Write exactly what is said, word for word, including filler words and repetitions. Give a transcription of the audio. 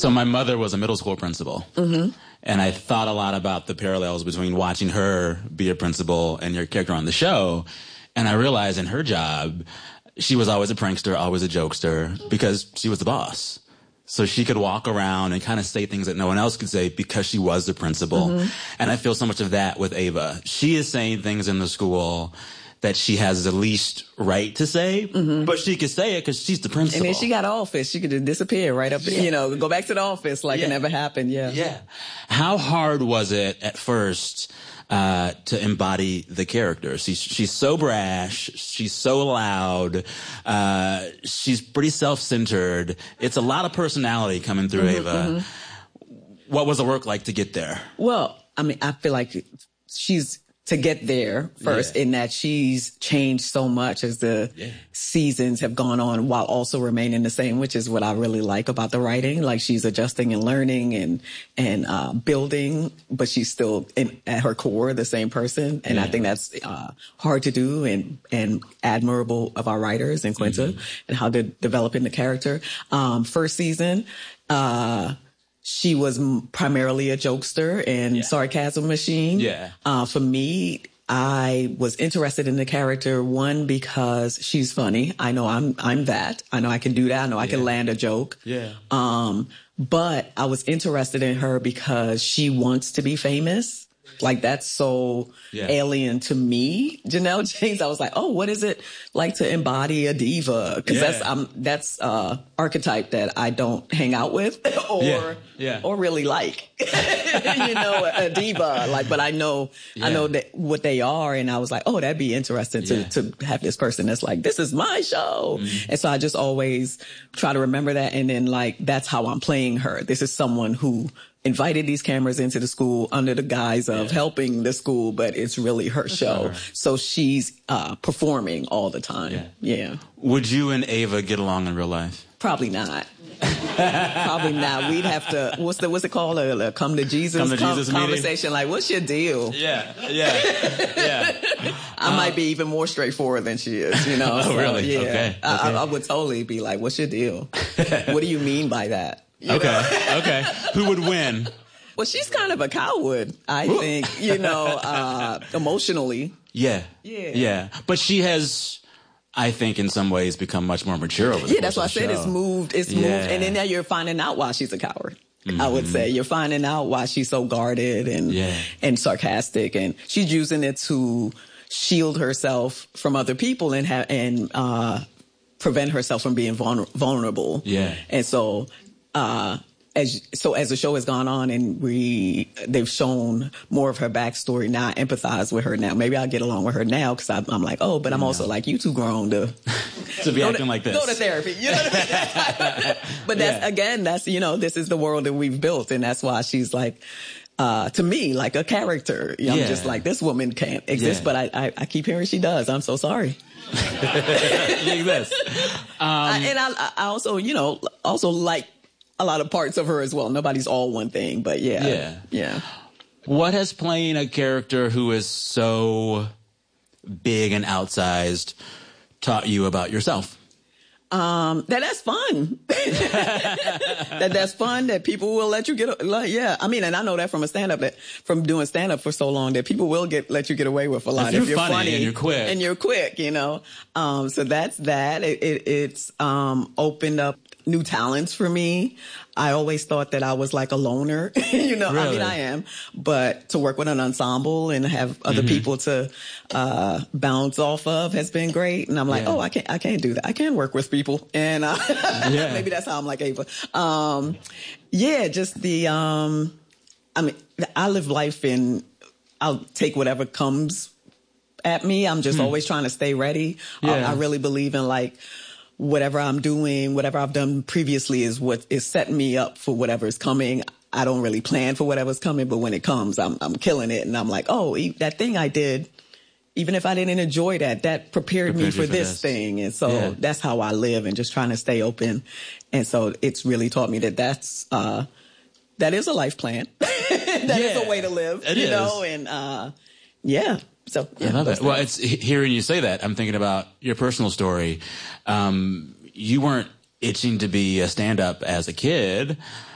So my mother was a middle school principal. Mm-hmm. And I thought a lot about the parallels between watching her be a principal and your character on the show. And I realized in her job, she was always a prankster, always a jokester, because she was the boss. So she could walk around and kind of say things that no one else could say because she was the principal. Mm-hmm. And I feel so much of that with Ava. She is saying things in the school that she has the least right to say, mm-hmm. but she could say it because she's the principal. And then she got office. She could just disappear right up, yeah. you know, go back to the office like yeah. it never happened. Yeah. Yeah. How hard was it at first uh, to embody the character? She's, she's so brash. She's so loud. Uh, she's pretty self-centered. It's a lot of personality coming through mm-hmm, Ava. Mm-hmm. What was the work like to get there? Well, I mean, I feel like she's, to get there first, yeah. in that she's changed so much as the yeah. seasons have gone on while also remaining the same, which is what I really like about the writing. Like she's adjusting and learning and, and, uh, building, but she's still in, at her core the same person. And yeah. I think that's, uh, hard to do and, and admirable of our writers and Quinta mm-hmm. and how they're developing the character. Um, first season, uh, she was primarily a jokester and yeah. sarcasm machine. Yeah. Uh, for me, I was interested in the character, one, because she's funny. I know I'm, I'm that. I know I can do that. I know I yeah. can land a joke. Yeah. Um, but I was interested in her because she wants to be famous. Like that's so yeah. alien to me, Janelle James. I was like, oh, what is it like to embody a diva? Because yeah. that's um that's uh archetype that I don't hang out with or yeah. Yeah. or really like. You know, a, a diva. Like, but I know yeah. I know that what they are, and I was like, oh, that'd be interesting to yeah. to have this person that's like, this is my show, mm-hmm. and so I just always try to remember that, and then like that's how I'm playing her. This is someone who invited these cameras into the school under the guise of yeah. helping the school, but it's really her show. Her. So she's uh performing all the time. Yeah. yeah. Would you and Ava get along in real life? Probably not. Probably not. We'd have to, what's the, what's it called? A, a come to Jesus, come to com- Jesus conversation. Like, what's your deal? Yeah, yeah, yeah. I um, might be even more straightforward than she is, you know? Oh, so, really? Yeah. Okay. okay. I, I would totally be like, what's your deal? What do you mean by that? You okay, know? okay. Who would win? Well, she's kind of a coward, I Ooh. think, you know, uh, emotionally. Yeah. Yeah. Yeah. But she has, I think, in some ways become much more mature over the Yeah, that's why I said show. it's moved. It's yeah. moved. And then now you're finding out why she's a coward. Mm-hmm. I would say you're finding out why she's so guarded and, yeah. and sarcastic, and she's using it to shield herself from other people and ha- and, uh, prevent herself from being vulner- vulnerable. Yeah. And so, uh, As, so as the show has gone on and we, they've shown more of her backstory, now I empathize with her now. Maybe I'll get along with her now because I'm, I'm like, oh, but I'm yeah. also like, you too grown to, to be acting to, like this. Go to therapy. You know what I mean? But that's, yeah. again, that's, you know, this is the world that we've built. And that's why she's like, uh, to me, like a character. You know, yeah. I'm just like, this woman can't exist, yeah. but I, I, I keep hearing she does. I'm so sorry. Like this. Um, I, and I, I also, you know, also like, a lot of parts of her as well. Nobody's all one thing, but yeah. Yeah. Yeah. What has playing a character who is so big and outsized taught you about yourself? Um, that that's fun. that that's fun, that people will let you get, like, yeah. I mean, and I know that from a stand-up, that from doing stand-up for so long, that people will get, let you get away with a lot. If you're, if you're funny, funny and you're quick. And you're quick, you know. Um, so that's that. It, it, it's, um, opened up new talents for me. I always thought that I was like a loner, you know, really? I mean, I am, but to work with an ensemble and have other mm-hmm. people to, uh, bounce off of has been great. And I'm like, yeah. oh, I can't, I can't do that. I can work with people. And, uh, yeah. maybe that's how I'm like Ava. Um, yeah, just the, um, I mean, I live life in, I'll take whatever comes at me. I'm just hmm. always trying to stay ready. Yeah. I, I really believe in like, whatever I'm doing, whatever I've done previously is what is setting me up for whatever is coming. I don't really plan for whatever's coming, but when it comes, I'm, I'm killing it. And I'm like, oh, that thing I did, even if I didn't enjoy that, that prepared, prepared me for, for this, this thing. And so yeah. that's how I live, and just trying to stay open. And so it's really taught me that that's, uh, that is a life plan. that yeah. is a way to live, it you is. know, and, uh, yeah. So yeah, I love it. Well, it's hearing you say that, I'm thinking about your personal story. Um, you weren't itching to be a stand-up as a kid.